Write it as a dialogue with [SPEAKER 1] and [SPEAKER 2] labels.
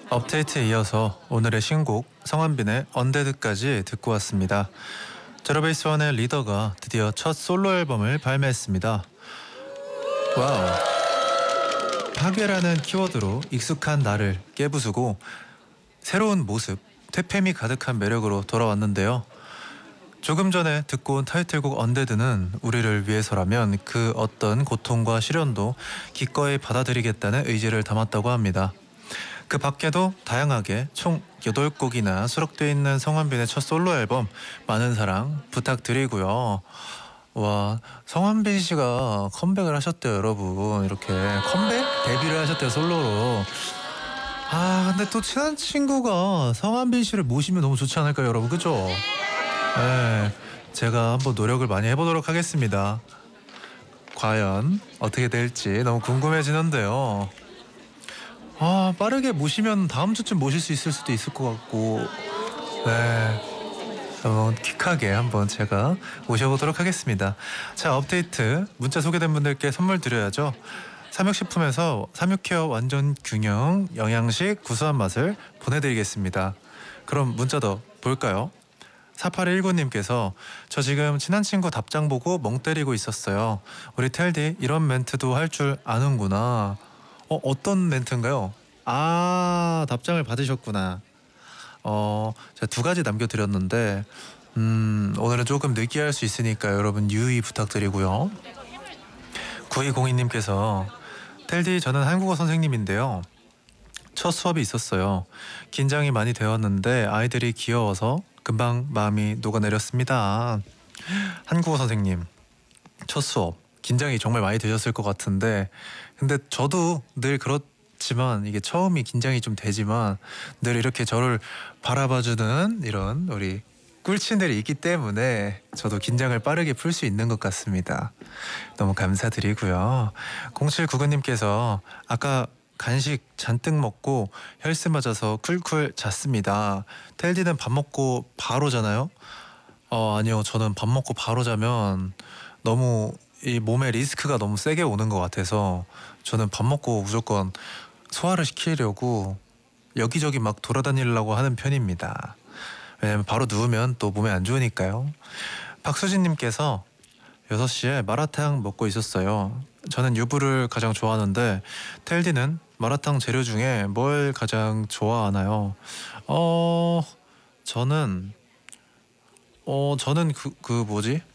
[SPEAKER 1] 업데이트에 이어서 오늘의 신곡 성한빈의 언데드까지 듣고 왔습니다. 제로베이스원의 리더가 드디어 첫 솔로 앨범을 발매했습니다. 와우. 파괴라는 키워드로 익숙한 나를 깨부수고 새로운 모습, 퇴폐미 가득한 매력으로 돌아왔는데요. 조금 전에 듣고 온 타이틀곡 언데드는 우리를 위해서라면 그 어떤 고통과 시련도 기꺼이 받아들이겠다는 의지를 담았다고 합니다. 그 밖에도 다양하게 총 8곡이나 수록되어 있는 성한빈의 첫 솔로 앨범 많은 사랑 부탁드리고요. 와, 성한빈 씨가 컴백을 하셨대요, 여러분. 이렇게 컴백? 데뷔를 하셨대요, 솔로로. 아, 근데 또 친한 친구가 성한빈 씨를 모시면 너무 좋지 않을까요, 여러분? 그죠? 네, 제가 한번 노력을 많이 해보도록 하겠습니다. 과연 어떻게 될지 너무 궁금해지는데요. 아, 빠르게 모시면 다음 주쯤 모실 수 있을 수도 있을 것 같고, 네, 한번 퀵하게 한번 제가 모셔보도록 하겠습니다. 자, 업데이트 문자 소개된 분들께 선물 드려야죠. 삼육식품에서 삼육케어 완전 균형 영양식 구수한 맛을 보내드리겠습니다. 그럼 문자 더 볼까요? 4819님께서 저 지금 친한 친구 답장 보고 멍 때리고 있었어요. 우리 텔디 이런 멘트도 할 줄 아는구나. 어떤 멘트인가요? 아, 답장을 받으셨구나. 제가 2가지 남겨드렸는데 오늘은 조금 느끼할 수 있으니까 여러분 유의 부탁드리고요. 9202님께서 텔디 저는 한국어 선생님인데요. 첫 수업이 있었어요. 긴장이 많이 되었는데 아이들이 귀여워서 금방 마음이 녹아내렸습니다. 한국어 선생님 첫 수업 긴장이 정말 많이 되셨을 것 같은데, 근데 저도 늘 그렇지만 이게 처음이 긴장이 좀 되지만 늘 이렇게 저를 바라봐주는 이런 우리 꿀친들이 있기 때문에 저도 긴장을 빠르게 풀 수 있는 것 같습니다. 너무 감사드리고요. 0799님께서 아까 간식 잔뜩 먹고 헬스 맞아서 쿨쿨 잤습니다. 텔디는 밥 먹고 바로 자나요? 아니요. 저는 밥 먹고 바로 자면 너무 이 몸에 리스크가 너무 세게 오는 것 같아서 저는 밥 먹고 무조건 소화를 시키려고 여기저기 막 돌아다니려고 하는 편입니다. 왜냐면 바로 누우면 또 몸에 안 좋으니까요. 박수진님께서 6시에 마라탕 먹고 있었어요. 저는 유부를 가장 좋아하는데 텔디는 마라탕 재료 중에 뭘 가장 좋아하나요? 어... 저는 저는 그 뭐지?